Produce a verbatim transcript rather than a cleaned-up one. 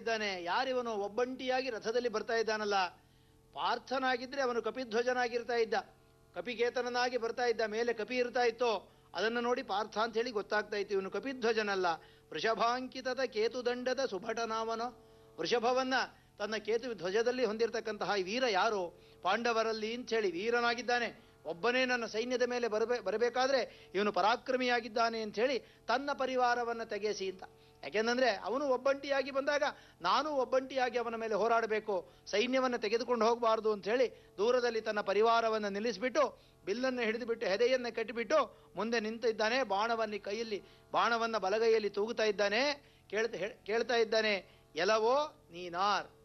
ಇದ್ದಾನೆ. ಯಾರಿವನು ಒಬ್ಬಂಟಿಯಾಗಿ ರಥದಲ್ಲಿ ಬರ್ತಾ ಇದ್ದಾನಲ್ಲ? ಪಾರ್ಥನಾಗಿದ್ರೆ ಅವನು ಕಪಿಧ್ವಜನಾಗಿರ್ತಾ ಇದ್ದ, ಕಪಿಕೇತನನಾಗಿ ಬರ್ತಾ ಇದ್ದ, ಮೇಲೆ ಕಪಿ ಇರ್ತಾ ಇತ್ತೋ ಅದನ್ನು ನೋಡಿ ಪಾರ್ಥ ಅಂತ ಹೇಳಿ ಗೊತ್ತಾಗ್ತಾ ಇತ್ತು. ಇವನು ಕಪಿಧ್ವಜನಲ್ಲ, ವೃಷಭಾಂಕಿತದ ಕೇತುದಂಡದ ಸುಭಟನಾಮನೋ. ವೃಷಭವನ್ನ ತನ್ನ ಕೇತು ಧ್ವಜದಲ್ಲಿ ಹೊಂದಿರತಕ್ಕಂತಹ ವೀರ ಯಾರು? ಪಾಂಡವರಲ್ಲಿ ಅಂಥೇಳಿ ವೀರನಾಗಿದ್ದಾನೆ. ಒಬ್ಬನೇ ನನ್ನ ಸೈನ್ಯದ ಮೇಲೆ ಬರಬೇ ಬರಬೇಕಾದ್ರೆ ಇವನು ಪರಾಕ್ರಮಿಯಾಗಿದ್ದಾನೆ ಅಂಥೇಳಿ ತನ್ನ ಪರಿವಾರವನ್ನು ತೆಗೆಸಿ ಅಂತ. ಯಾಕೆಂದರೆ ಅವನು ಒಬ್ಬಂಟಿಯಾಗಿ ಬಂದಾಗ ನಾನು ಒಬ್ಬಂಟಿಯಾಗಿ ಅವನ ಮೇಲೆ ಹೋರಾಡಬೇಕು, ಸೈನ್ಯವನ್ನು ತೆಗೆದುಕೊಂಡು ಹೋಗಬಾರ್ದು ಅಂಥೇಳಿ ದೂರದಲ್ಲಿ ತನ್ನ ಪರಿವಾರವನ್ನು ನಿಲ್ಲಿಸಿಬಿಟ್ಟು ಬಿಲ್ಲನ್ನು ಹಿಡಿದುಬಿಟ್ಟು ಹೆದೆಯನ್ನು ಕಟ್ಟಿಬಿಟ್ಟು ಮುಂದೆ ನಿಂತಿದ್ದಾನೆ. ಬಾಣವನ್ನು ಕೈಯಲ್ಲಿ ಬಾಣವನ್ನು ಬಲಗೈಯಲ್ಲಿ ತೂಗುತ್ತಾ ಇದ್ದಾನೆ. ಕೇಳ್ತಾ ಕೇಳ್ತಾ ಇದ್ದಾನೆ, ಎಲವೋ ನೀನಾರ್,